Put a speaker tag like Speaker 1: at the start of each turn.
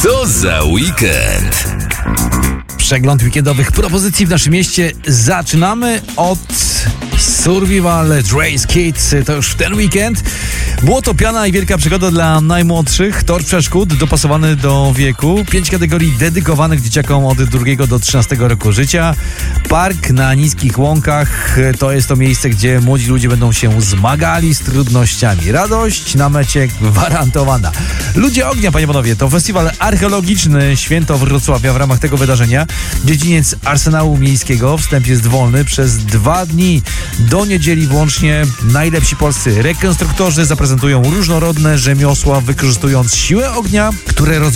Speaker 1: Co za weekend?
Speaker 2: Przegląd weekendowych propozycji w naszym mieście. Zaczynamy od Survival Race Kids. To już w ten weekend. Błotopiana i wielka przygoda dla najmłodszych. Tor przeszkód dopasowany do wieku. 5 kategorii dedykowanych dzieciakom od 2 do 13 roku życia. Park na niskich łąkach. To jest to miejsce, gdzie młodzi ludzie będą się zmagali z trudnościami. Radość na mecie gwarantowana. Ludzie Ognia, panie panowie, to festiwal archeologiczny Święto Wrocławia. W ramach tego wydarzenia dziedziniec Arsenału Miejskiego. Wstęp jest wolny przez 2 dni. Do niedzieli włącznie najlepsi polscy rekonstruktorzy zaprezentują różnorodne rzemiosła, wykorzystując siłę ognia, które